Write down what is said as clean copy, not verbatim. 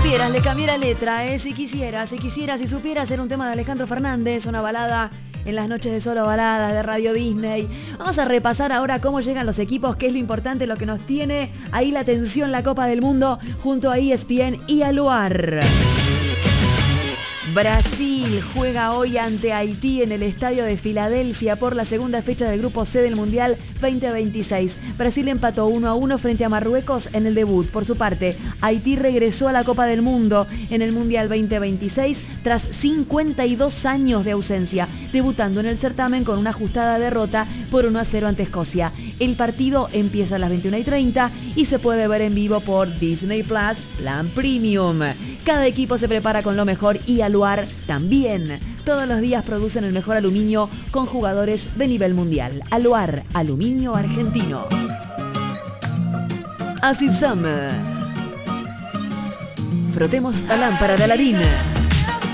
supieras, le cambié la letra, si quisieras, si supieras, era un tema de Alejandro Fernández, una balada en las noches de Solo Baladas de Radio Disney. Vamos a repasar ahora cómo llegan los equipos, qué es lo importante, lo que nos tiene ahí la atención, la Copa del Mundo, junto a ESPN y a Luar. Brasil juega hoy ante Haití en el estadio de Filadelfia por la segunda fecha del Grupo C del Mundial 2026. Brasil empató 1-1 frente a Marruecos en el debut. Por su parte, Haití regresó a la Copa del Mundo en el Mundial 2026 tras 52 años de ausencia, debutando en el certamen con una ajustada derrota por 1-0 ante Escocia. El partido empieza a las 21:30 y se puede ver en vivo por Disney Plus, Plan Premium. Cada equipo se prepara con lo mejor y Aluar también. Todos los días producen el mejor aluminio con jugadores de nivel mundial. Aluar, aluminio argentino. Así Summer. Frotemos la lámpara de Aladín.